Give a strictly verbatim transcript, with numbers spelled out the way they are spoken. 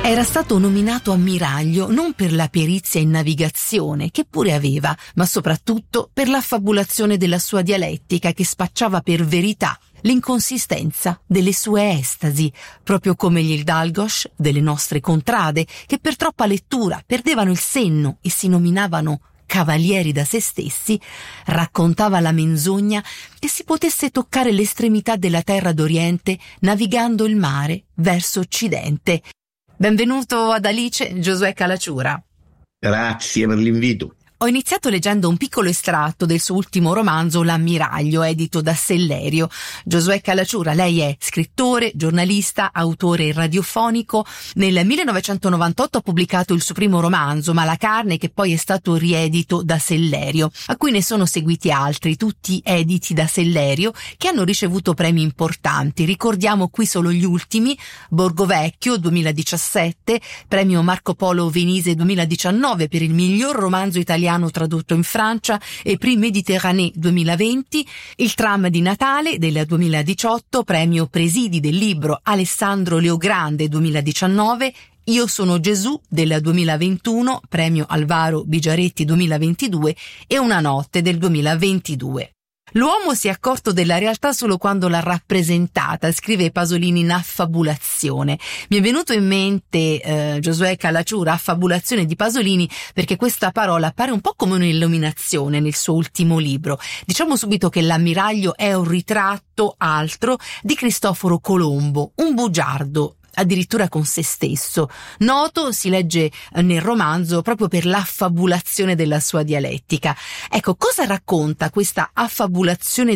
Era stato nominato ammiraglio non per la perizia in navigazione, che pure aveva, ma soprattutto per l'affabulazione della sua dialettica che spacciava per verità l'inconsistenza delle sue estasi, proprio come gli Hidalgos delle nostre contrade, che per troppa lettura perdevano il senno e si nominavano cavalieri da se stessi. Raccontava la menzogna che si potesse toccare l'estremità della terra d'Oriente navigando il mare verso Occidente. Benvenuto ad Alice, Giosuè Calacciura. Grazie per l'invito. Ho iniziato leggendo un piccolo estratto del suo ultimo romanzo L'ammiraglio, edito da Sellerio. Giosuè Calacciura, lei è scrittore, giornalista, autore radiofonico. Nel millenovecentonovantotto ha pubblicato il suo primo romanzo, Malacarne, che poi è stato riedito da Sellerio, a cui ne sono seguiti altri, tutti editi da Sellerio, che hanno ricevuto premi importanti. Ricordiamo qui solo gli ultimi: Borgo Vecchio duemiladiciassette, premio Marco Polo Venise duemiladiciannove per il miglior romanzo italiano tradotto in Francia, e Prix Méditerranée duemilaventi, il Tram di Natale del duemiladiciotto, premio Presidi del libro Alessandro Leogrande duemiladiciannove, Io sono Gesù del duemilaventuno, premio Alvaro Bigiaretti duemilaventidue, e Una notte del duemilaventidue. L'uomo si è accorto della realtà solo quando l'ha rappresentata, scrive Pasolini in Affabulazione. Mi è venuto in mente, eh, Giosuè Calacciura, Affabulazione di Pasolini, perché questa parola appare un po' come un'illuminazione nel suo ultimo libro. Diciamo subito che L'ammiraglio è un ritratto altro di Cristoforo Colombo, un bugiardo, addirittura con se stesso. Noto, si legge nel romanzo, proprio per l'affabulazione della sua dialettica. Ecco, cosa racconta questa affabulazione